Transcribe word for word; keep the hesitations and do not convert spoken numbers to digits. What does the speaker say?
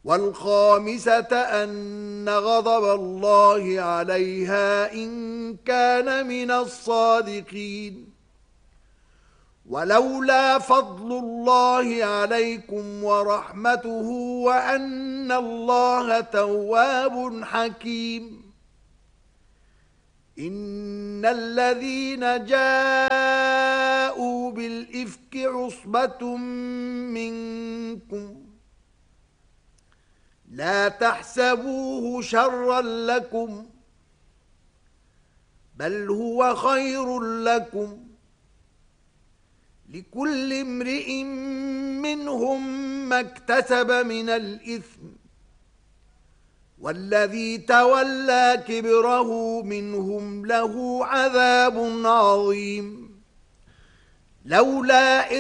والخامسة أن غضب الله عليها إن كان من الصادقين. ولولا فضل الله عليكم ورحمته وأن الله تواب حكيم. إن الذين جاءوا بالإفك عصبة منكم لا تحسبوه شرا لكم بل هو خير لكم، لكل امرئ منهم ما اكتسب من الإثم، والذي تولى كبره منهم له عذاب عظيم. لولا